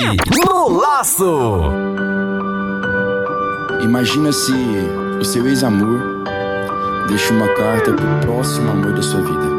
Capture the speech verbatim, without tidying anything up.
no Laço. Imagina se o seu ex-amor deixa uma carta pro próximo amor da sua vida.